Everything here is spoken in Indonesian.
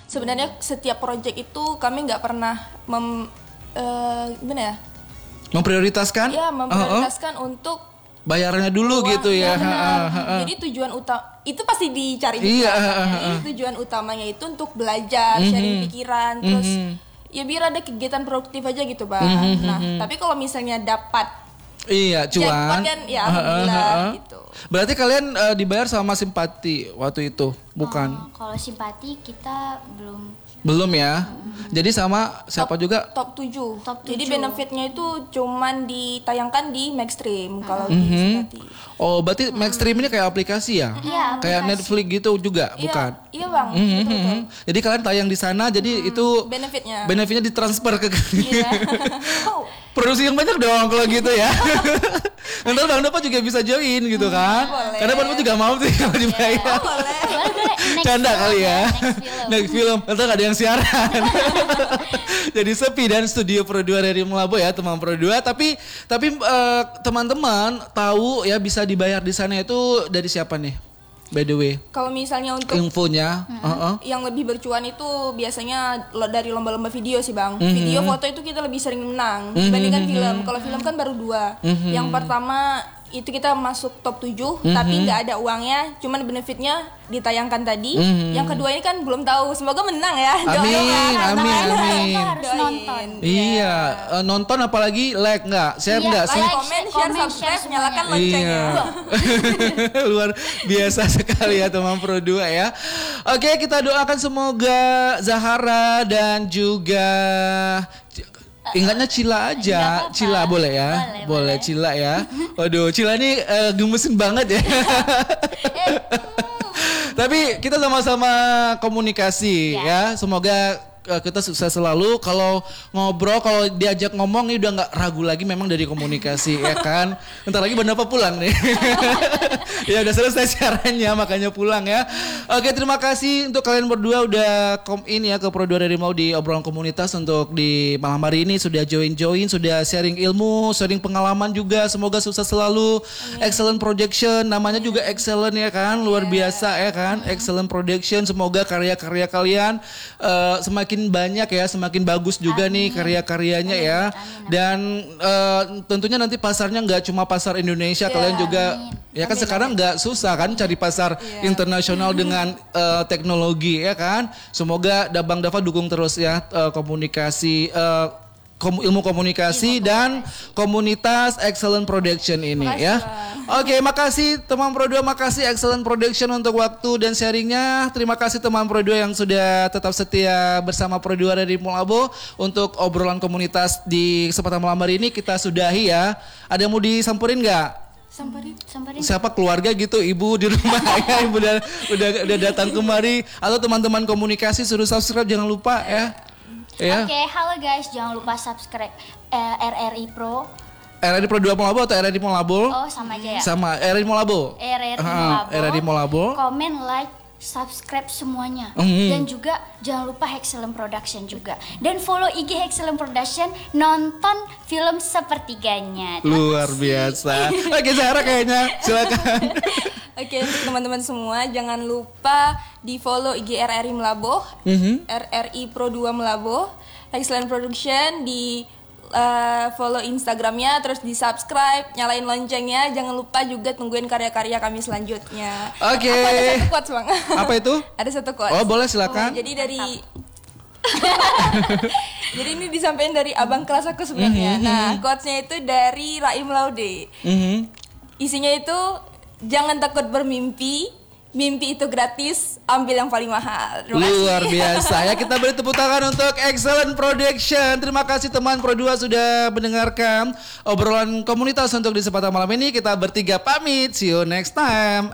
sebenarnya setiap project itu kami nggak pernah gimana ya? Memprioritaskan? Ya, memprioritaskan untuk bayarannya dulu uang, gitu ya. Jadi tujuan utama itu pasti dicari juga. Iya, Jadi tujuan utamanya itu untuk belajar, sharing pikiran, terus ya biar ada kegiatan produktif aja gitu bang. Nah, tapi kalau misalnya dapat iya, jackpot cuan. kan, ya alhamdulillah gitu. Berarti kalian dibayar sama simpati waktu itu, bukan? Kalau simpati kita Belum ya. Jadi sama siapa juga? Top 7. Top Jadi 7. benefitnya itu cuman ditayangkan di Maxstream kalau di simpati. Oh, berarti Maxstream ini kayak aplikasi ya? Iya, Kayak Netflix gitu juga, bukan? Iya bang. Betul. Jadi kalian tayang di sana, jadi itu benefitnya ditransfer ke Iya. Oh, produksi yang banyak dong kalau gitu ya. Ntar Bang Dapat juga bisa join gitu kan? boleh. Karena Bang Dapat juga mau tuh kalau dibayar. boleh. boleh. Canda kali ya. Next film. Next film. Ntar gak ada yang siaran. Jadi sepi dan studio Pro 2 dari Melabo ya teman Pro 2. Tapi teman-teman tahu ya bisa dibayar di sana itu dari siapa nih? By the way. Kalau misalnya untuk Infonya. yang lebih bercuan itu biasanya dari lomba-lomba video sih bang. Video foto itu kita lebih sering menang dibandingkan film. Kalau film kan baru 2. Yang pertama itu kita masuk top 7 tapi nggak ada uangnya, cuman benefitnya ditayangkan tadi. Yang kedua ini kan belum tahu, semoga menang ya. Amin. Harus nonton. Iya, nonton apalagi like nggak, share nggak sih? Komen, share, subscribe, nyalakan loncengnya. Iya. Luar biasa sekali ya teman Pro 2 ya. Oke, kita doakan semoga Zahara dan juga ingatnya Cila aja. Cila boleh ya? Boleh Cila ya. Waduh, Cila ini gemesin banget ya. Tapi kita sama-sama komunikasi ya. Semoga kita sukses selalu. Kalau ngobrol, kalau diajak ngomong nih udah nggak ragu lagi, memang dari komunikasi ya kan. Bentar lagi Bang Dapat pulang nih. Ya udah selesai siarannya, makanya pulang ya. Oke, terima kasih untuk kalian berdua udah in ya ke Pro 2 dari mau di obrolan komunitas untuk di malam hari ini, sudah join, sudah sharing ilmu, sharing pengalaman juga. Semoga sukses selalu. Excellent Production, namanya juga excellent ya kan, luar biasa ya kan. Excellent Production, semoga karya-karya kalian semakin banyak ya, semakin bagus juga nih karya-karyanya ya. Dan tentunya nanti pasarnya nggak cuma pasar Indonesia, kalian juga ya kan sekarang nggak susah kan cari pasar internasional dengan teknologi ya kan. Semoga Bang Dafa dukung terus ya komunikasi ilmu komunikasi dan komunitas Excellent Production ini ya. Oke, makasih teman Pro 2, makasih Excellent Production untuk waktu dan sharingnya. Terima kasih teman Pro 2 yang sudah tetap setia bersama Pro 2 dari Melabo untuk obrolan komunitas di kesempatan malam hari ini. Kita sudahi ya. Ada yang mau disamperin nggak? Samperin. Siapa keluarga gitu, ibu di rumah ya, ibu udah datang kemari, atau teman-teman komunikasi suruh subscribe, jangan lupa ya. Ya. Oke, halo guys, jangan lupa subscribe RRI Pro. RRI Pro 2 Melabo atau RRI Melabo? Oh, sama aja ya. Sama RRI Melabo. RRI Melabo. Komen, like, subscribe semuanya. Dan juga jangan lupa Excellent Production juga. Dan follow IG Excellent Production, nonton film Sepertiganya. Luar biasa. Oke, Zahra kayaknya, silakan. Oke, untuk teman-teman semua jangan lupa di follow IG RRI Melabo, RRI Pro 2 Melabo, Excellent Production, di follow Instagramnya, terus di subscribe, nyalain loncengnya. Jangan lupa juga tungguin karya-karya kami selanjutnya. Oke. Ada satu quotes bang. Apa itu? Ada satu quotes. Oh boleh silakan. Jadi dari jadi ini disampaikan dari abang kelas aku sebenarnya. Nah, quotesnya itu dari Raim Laude. Isinya itu, jangan takut bermimpi. Mimpi itu gratis, ambil yang paling mahal. Luar biasa ya, kita beri tepuk tangan untuk Excellent Production. Terima kasih teman Pro 2 sudah mendengarkan obrolan komunitas untuk di kesempatan malam ini. Kita bertiga pamit, see you next time.